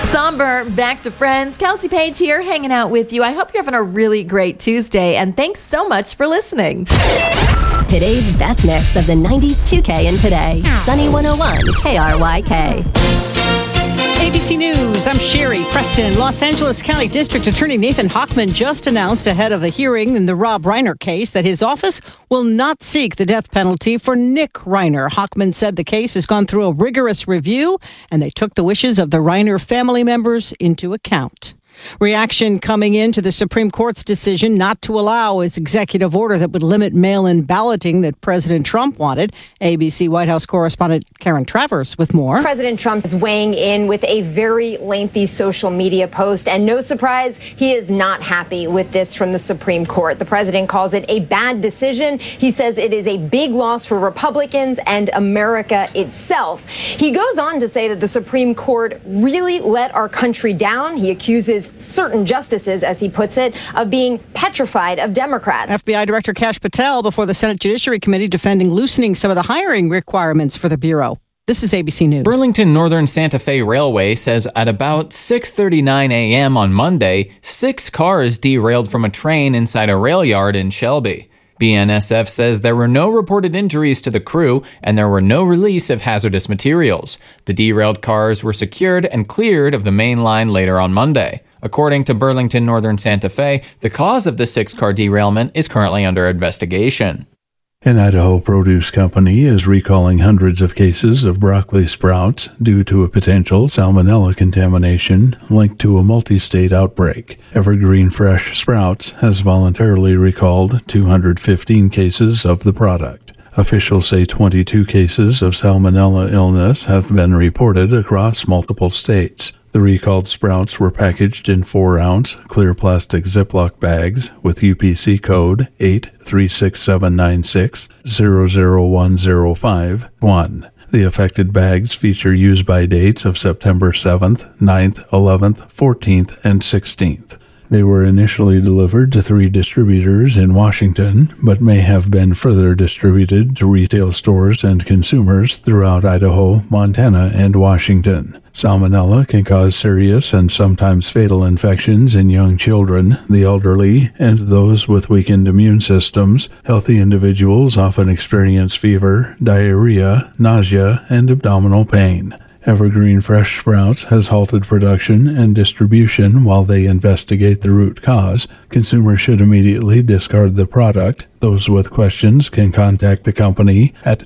Somber, back to friends. Kelsey Page here, hanging out with you. I hope you're having a really great Tuesday, and thanks so much for listening. Today's best mix of the 90s, 2K, and today. Sunny 101, KRYK. ABC News, I'm Sherry Preston. Los Angeles County District Attorney Nathan Hochman just announced ahead of a hearing in the Rob Reiner case that his office will not seek the death penalty for Nick Reiner. Hochman said the case has gone through a rigorous review and they took the wishes of the Reiner family members into account. Reaction coming into the Supreme Court's decision not to allow its executive order that would limit mail-in balloting that President Trump wanted. ABC White House correspondent Karen Travers with more. President Trump is weighing in with a very lengthy social media post, and no surprise, he is not happy with this from the Supreme Court. The president calls it a bad decision. He says it is a big loss for Republicans and America itself. He goes on to say that the Supreme Court really let our country down. He accuses certain justices, as he puts it, of being petrified of Democrats. FBI Director Kash Patel before the Senate Judiciary Committee defending loosening some of the hiring requirements for the Bureau. This is ABC News. Burlington Northern Santa Fe Railway says at about 6:39 a.m. on Monday, 6 cars derailed from a train inside a rail yard in Shelby. BNSF says there were no reported injuries to the crew and there were no release of hazardous materials. The derailed cars were secured and cleared of the main line later on Monday. According to Burlington Northern Santa Fe, the cause of the 6-car derailment is currently under investigation. An Idaho produce company is recalling hundreds of cases of broccoli sprouts due to a potential salmonella contamination linked to a multi-state outbreak. Evergreen Fresh Sprouts has voluntarily recalled 215 cases of the product. Officials say 22 cases of salmonella illness have been reported across multiple states. The recalled sprouts were packaged in 4-ounce clear plastic Ziploc bags with UPC code 83679600105-1. The affected bags feature use-by dates of September 7th, 9th, 11th, 14th, and 16th. They were initially delivered to 3 distributors in Washington, but may have been further distributed to retail stores and consumers throughout Idaho, Montana, and Washington. Salmonella can cause serious and sometimes fatal infections in young children, the elderly, and those with weakened immune systems. Healthy individuals often experience fever, diarrhea, nausea, and abdominal pain. Evergreen Fresh Sprouts has halted production and distribution while they investigate the root cause. Consumers should immediately discard the product. Those with questions can contact the company at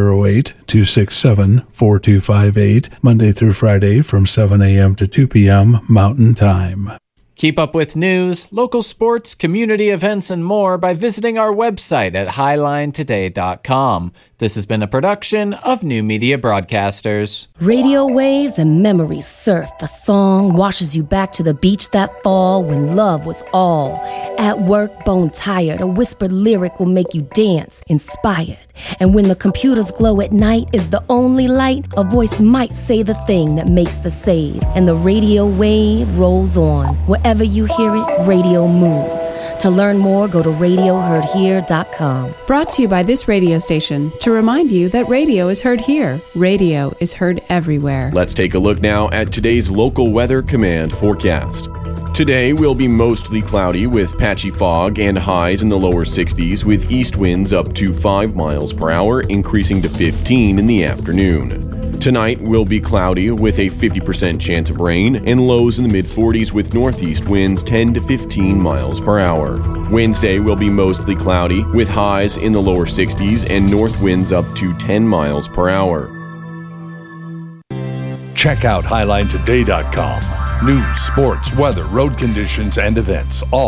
208-267-4258, Monday through Friday from 7 a.m. to 2 p.m. Mountain Time. Keep up with news, local sports, community events, and more by visiting our website at highlinetoday.com. This has been a production of New Media Broadcasters. Radio waves and memories surf. A song washes you back to the beach that fall when love was all. At work, bone tired, a whispered lyric will make you dance, inspired. And when the computers glow at night is the only light, a voice might say the thing that makes the save. And the radio wave rolls on. Wherever you hear it, radio moves. To learn more, go to radioheardhere.com. Brought to you by this radio station to remind you that radio is heard here. Radio is heard everywhere. Let's take a look now at today's local weather command forecast. Today will be mostly cloudy with patchy fog and highs in the lower 60s with east winds up to 5 miles per hour, increasing to 15 in the afternoon. Tonight will be cloudy with a 50% chance of rain and lows in the mid-40s with northeast winds 10 to 15 miles per hour. Wednesday will be mostly cloudy with highs in the lower 60s and north winds up to 10 miles per hour. Check out HighlineToday.com. News, sports, weather, road conditions, and events all